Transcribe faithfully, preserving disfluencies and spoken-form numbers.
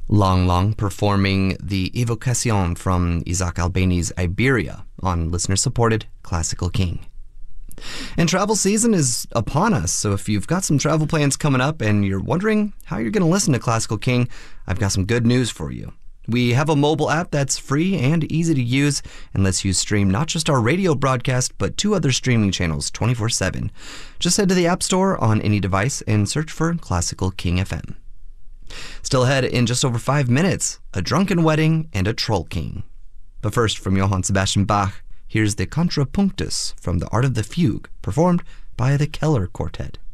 Lang Lang performing the Evocation from Isaac Albeni's Iberia on listener-supported Classical King. And travel season is upon us, so if you've got some travel plans coming up and you're wondering how you're going to listen to Classical King, I've got some good news for you. We have a mobile app that's free and easy to use and lets you stream not just our radio broadcast, but two other streaming channels twenty-four seven. Just head to the App Store on any device and search for Classical King F M. Still ahead in just over five minutes, a drunken wedding and a troll king. But first, from Johann Sebastian Bach, here's the Contrapunctus from The Art of the Fugue, performed by the Keller Quartet.